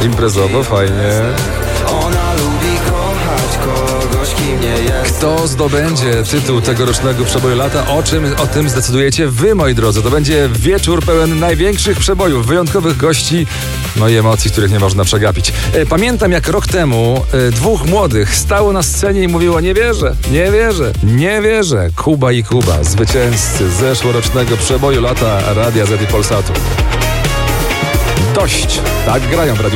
imprezowo, fajnie. Ona lubi kochać kogoś, kim nie jest. Kto zdobędzie tytuł tegorocznego przeboju lata? O tym zdecydujecie wy, moi drodzy. To będzie wieczór pełen największych przebojów, wyjątkowych gości, no i emocji, których nie można przegapić. Pamiętam, jak rok temu dwóch młodych stało na scenie i mówiło: nie wierzę, nie wierzę, nie wierzę. Kuba i Kuba, zwycięzcy zeszłorocznego przeboju lata Radia Z i Polsatu. Dość, tak grają w Radiu